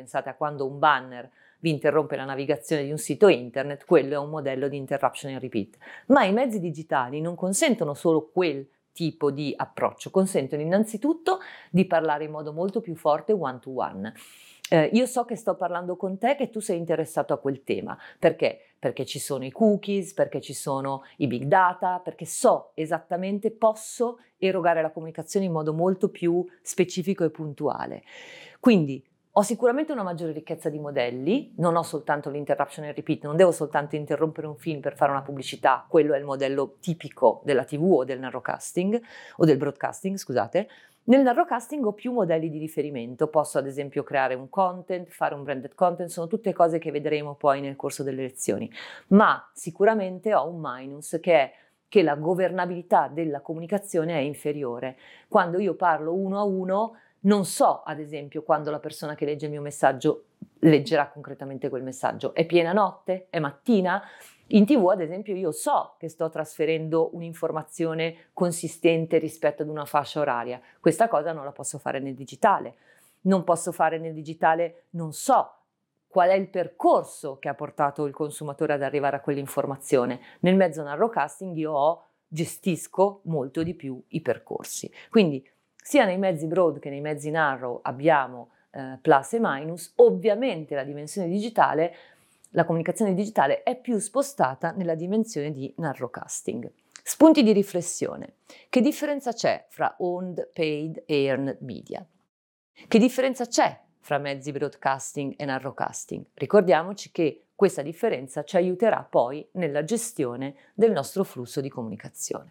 pensate a quando un banner vi interrompe la navigazione di un sito internet, quello è un modello di interruption and repeat. Ma i mezzi digitali non consentono solo quel tipo di approccio, consentono innanzitutto di parlare in modo molto più forte one to one. Io so che sto parlando con te, che tu sei interessato a quel tema. Perché? Perché ci sono i cookies, perché ci sono i big data, perché so esattamente, posso erogare la comunicazione in modo molto più specifico e puntuale. Quindi ho sicuramente una maggiore ricchezza di modelli, non ho soltanto l'interruption and repeat, non devo soltanto interrompere un film per fare una pubblicità, quello è il modello tipico della TV o del narrowcasting, o del broadcasting, scusate. Nel narrowcasting ho più modelli di riferimento, posso ad esempio creare un content, fare un branded content, sono tutte cose che vedremo poi nel corso delle lezioni, ma sicuramente ho un minus che è che la governabilità della comunicazione è inferiore. Quando io parlo uno a uno, non so, ad esempio, quando la persona che legge il mio messaggio leggerà concretamente quel messaggio. È piena notte? È mattina? In TV, ad esempio, io so che sto trasferendo un'informazione consistente rispetto ad una fascia oraria. Questa cosa non la posso fare nel digitale. Non posso fare nel digitale, non so qual è il percorso che ha portato il consumatore ad arrivare a quell'informazione. Nel mezzo narrowcasting gestisco molto di più i percorsi. Quindi sia nei mezzi broad che nei mezzi narrow abbiamo plus e minus. Ovviamente la dimensione digitale, la comunicazione digitale è più spostata nella dimensione di narrowcasting. Spunti di riflessione. Che differenza c'è fra owned, paid e earned media? Che differenza c'è fra mezzi broadcasting e narrowcasting? Ricordiamoci che questa differenza ci aiuterà poi nella gestione del nostro flusso di comunicazione.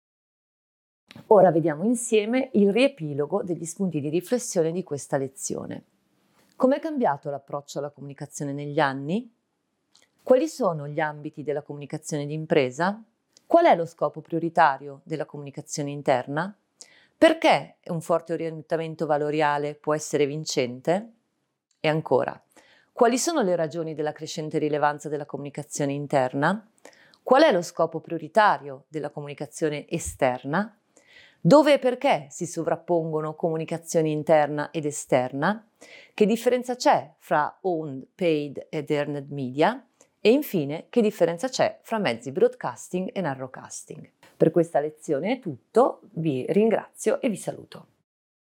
Ora vediamo insieme il riepilogo degli spunti di riflessione di questa lezione. Com'è cambiato l'approccio alla comunicazione negli anni? Quali sono gli ambiti della comunicazione d'impresa? Qual è lo scopo prioritario della comunicazione interna? Perché un forte orientamento valoriale può essere vincente? E ancora, quali sono le ragioni della crescente rilevanza della comunicazione interna? Qual è lo scopo prioritario della comunicazione esterna? Dove e perché si sovrappongono comunicazione interna ed esterna? Che differenza c'è fra owned, paid ed earned media? E infine, che differenza c'è fra mezzi broadcasting e narrowcasting? Per questa lezione è tutto, vi ringrazio e vi saluto.